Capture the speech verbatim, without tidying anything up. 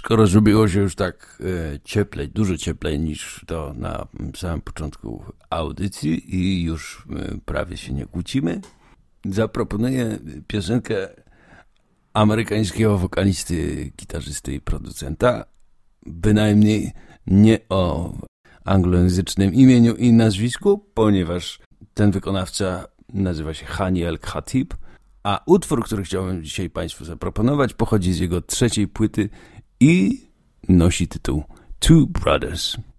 skoro zrobiło się już tak e, cieplej, dużo cieplej niż to na samym początku audycji i już e, prawie się nie kłócimy, zaproponuję piosenkę amerykańskiego wokalisty, gitarzysty i producenta, bynajmniej nie o anglojęzycznym imieniu i nazwisku, ponieważ ten wykonawca nazywa się Hani El Khatib, a utwór, który chciałbym dzisiaj Państwu zaproponować, pochodzi z jego trzeciej płyty i nosi tytuł Two Brothers.